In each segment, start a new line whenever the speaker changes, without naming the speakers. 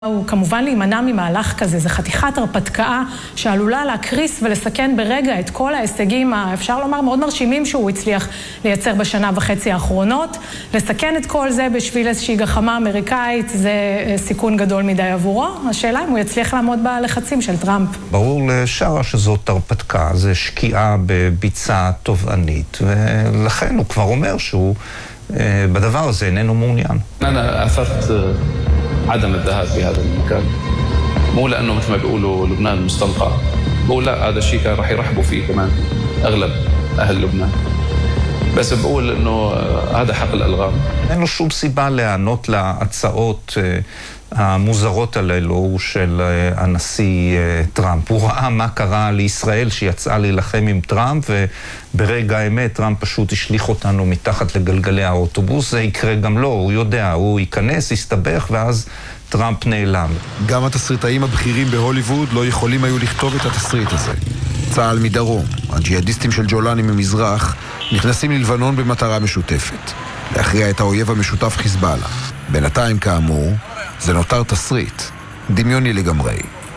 הוא כמובן להימנע ממהלך כזה, זה חתיכת הרפתקה שעלולה להקריס ולסכן ברגע את כל ההישגים, אפשר לומר, מאוד מרשימים שהוא הצליח לייצר בשנה וחצי האחרונות. לסכן את כל זה בשביל איזושהי גחמה אמריקאית, זה סיכון גדול מדי עבורו. השאלה אם הוא יצליח לעמוד בלחצים של טראמפ.
ברור לשרה שזאת הרפתקה, זה שקיעה בביצה תובענית, ולכן הוא כבר אומר שהוא בדבר הזה איננו מעוניין.
أنا أثرت عدم الذهاب بهذا المكان مو لأنه مثل ما بيقولوا لبنان مستنقع بقول لا هذا الشيء كان راح يرحبوا فيه كمان أغلب أهل لبنان بس بقول إنه هذا حق الألغام.
אין לו שום סיבה להיענות להצעות המוזרות הללו של הנשיא טראמפ. הוא ראה מה קרה לישראל שיצאה להילחם עם טראמפ, וברגע האמת טראמפ פשוט השליך אותנו מתחת לגלגלי האוטובוס. זה יקרה גם לו, הוא יודע, הוא ייכנס, יסתבך, ואז טראמפ נעלם.
גם התסריטאים הבכירים בהוליווד לא יכולים היו לכתוב את התסריט הזה. צה"ל מדרום, הג'יהאדיסטים של ג'ולני ממזרח, נכנסים ללבנון במטרה משותפת, להכריע את האויב המשותף חיזבאללה. בינתיים, כאמור, זה נותר תסריט, דמיוני לגמרי.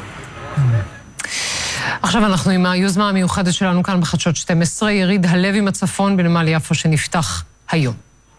עכשיו אנחנו עם היוזמה המיוחדת שלנו כאן בחדשות 12, יריד הלב עם הצפון בנמל יפו שנפתח היום.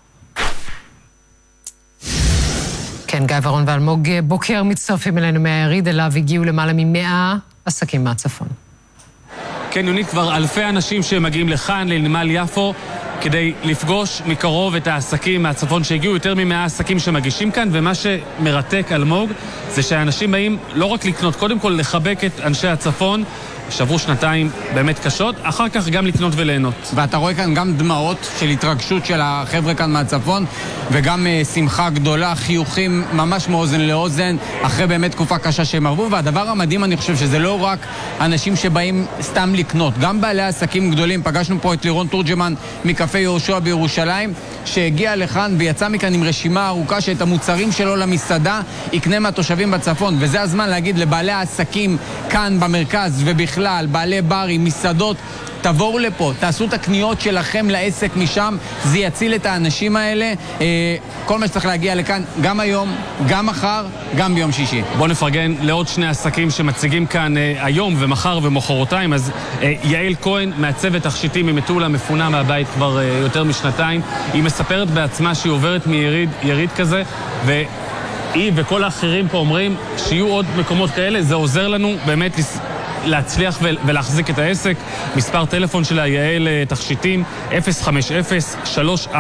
כן, גיא ורון ואלמוג בוקר מצטרפים אלינו מהיריד, אליו הגיעו למעלה מ100 עסקים מהצפון.
כן, יונית, כבר אלפי אנשים שמגיעים לכאן, לנמל יפו, כדי לפגוש מקרוב את העסקים מהצפון שהגיעו, יותר מ100 עסקים שמגישים כאן, ומה שמרתק אלמוג זה שהאנשים באים לא רק לקנות, קודם כל לחבק את אנשי הצפון, שעברו שנתיים באמת קשות, אחר כך גם לקנות וליהנות.
ואתה רואה כאן גם דמעות של התרגשות של החבר'ה כאן מהצפון, וגם שמחה גדולה, חיוכים ממש מאוזן לאוזן, אחרי באמת תקופה קשה שהם ערבו. והדבר המדהים, אני חושב שזה לא רק אנשים שבאים סתם לקנות, גם בעלי עסקים גדולים. פגשנו פה את לירון תורג'מן מקפה יהושע בירושלים, שהגיע לכאן ויצא מכאן עם רשימה ארוכה שאת המוצרים שלו למסעדה יקנה מהתושבים בצפון. וזה הזמן להגיד לבעלי העסקים כאן במרכז ובכלל, בעלי ברים, מסעדות, תבואו לפה, תעשו את הקניות שלכם לעסק משם, זה יציל את האנשים האלה. כל מה שצריך להגיע לכאן, גם היום, גם מחר, גם ביום שישי.
בואו נפרגן לעוד שני עסקים שמציגים כאן היום ומחר ומחרתיים. אז יעל כהן מהצוות תכשיטים ממטולה, מפונה מהבית כבר יותר משנתיים. היא מספרת בעצמה שהיא עוברת מיריד כזה, והיא וכל האחרים פה אומרים שיהיו עוד מקומות כאלה. זה עוזר לנו באמת להצליח ולהחזיק את העסק. מספר טלפון שלה, יעל תכשיטים, 050-349-4349.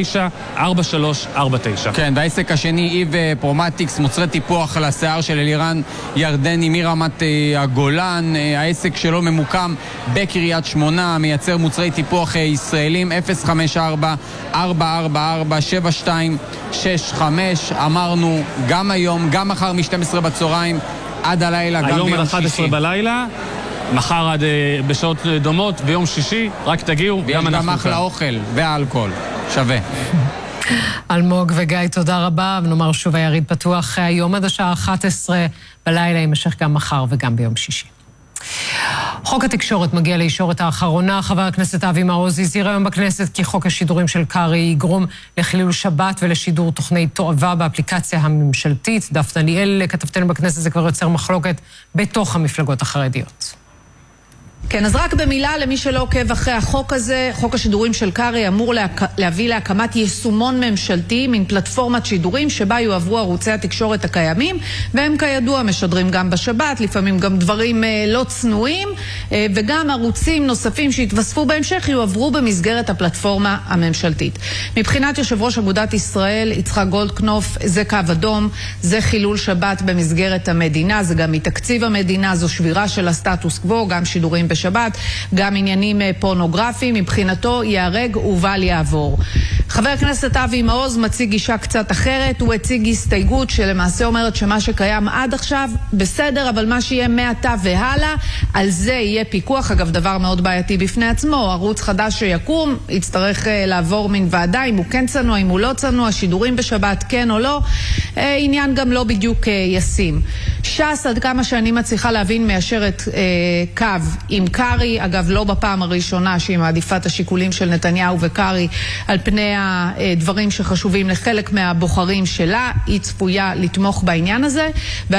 כן, והעסק השני, איב פרומטיקס, מוצרי טיפוח לשיער של אלירן ירדני מרמת הגולן. העסק שלו ממוקם בקריית שמונה, מייצר מוצרי טיפוח ישראלים, 054-444-7265. אמרנו, גם היום, גם מחר מ-12 בצהריים, עד הלילה, גם ביום שישי.
היום עד 11 בלילה, מחר עד בשעות דומות, ביום שישי, רק תגיעו,
גם אנחנו כאן. ויש גם אחלה אוכל והאלכוהול, שווה.
אלמוג וגיא, תודה רבה, ונאמר שוב היריד פתוח היום עד השעה 11 בלילה, יימשך גם מחר וגם ביום שישי. חוק התקשורת מגיע לישורת האחרונה. חבר הכנסת אבי מעוז הזהיר היום בכנסת כי חוק השידורים של קרי יגרום לחילול שבת ולשידור תוכני תועבה באפליקציה הממשלתית. דפנה ליאל, כתבתנו בכנסת, זה כבר יוצר מחלוקת בתוך המפלגות החרדיות.
כן, אז רק במילה למי שלא עוקב אחרי החוק הזה, חוק השידורים של קרי אמור להביא להקמת יישומון ממשלתי, מין פלטפורמת שידורים שבה יועברו ערוצי התקשורת הקיימים, והם כידוע משדרים גם בשבת, לפעמים גם דברים לא צנועים, וגם ערוצים נוספים שהתווספו בהמשך יועברו במסגרת הפלטפורמה הממשלתית. מבחינת יושב ראש אגודת ישראל, יצחק גולדקנופ, זה קו אדום, זה חילול שבת במסגרת המדינה, זה גם מתקציב המדינה, זו שבירה של הסטטוס קוו, גם שידורים בשבת, גם עניינים פורנוגרפיים, מבחינתו יהרג ובל יעבור. חבר הכנסת אבי מעוז מציג גישה קצת אחרת, הוא הציג הסתייגות שלמעשה אומרת שמה שקיים עד עכשיו בסדר, אבל מה שיהיה מעתה והלאה, על זה יהיה פיקוח. אגב, דבר מאוד בעייתי בפני עצמו, ערוץ חדש שיקום, יצטרך לעבור מן ועדה, אם הוא כן צנוע, אם הוא לא צנוע, שידורים בשבת כן או לא, עניין גם לא בדיוק ישים. ש"ס, עד כמה שאני מצליחה להבין, מיישרת קו עם קרי, אגב לא בפעם הראשונה שהיא מעדיפה את השיקולים של נתניהו וקרי על פני מהדברים שחשובים לחלק מהבוחרים שלה. היא צפויה לתמוך בעניין הזה.